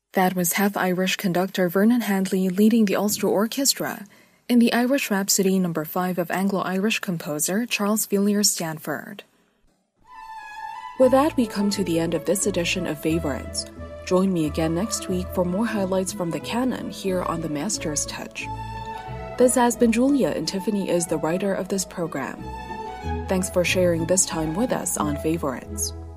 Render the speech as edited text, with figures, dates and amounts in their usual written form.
That was half-Irish conductor Vernon Handley leading the Ulster Orchestra in the Irish Rhapsody No. 5 of Anglo-Irish composer Charles Villiers Stanford. With that, we come to the end of this edition of Favorites. Join me again next week for more highlights from the canon here on The Master's Touch. This has been Julia, and Tiffany is the writer of this program. Thanks for sharing this time with us on Favorites.